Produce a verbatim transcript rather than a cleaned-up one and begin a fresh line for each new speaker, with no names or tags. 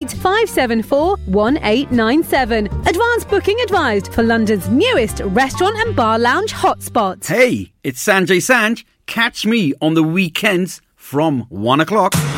eight five seven four one eight nine seven. Advance booking advised for London's newest restaurant and bar lounge hotspot.
Hey, it's Sanjay Sanj. Catch me on the weekends from one o'clock.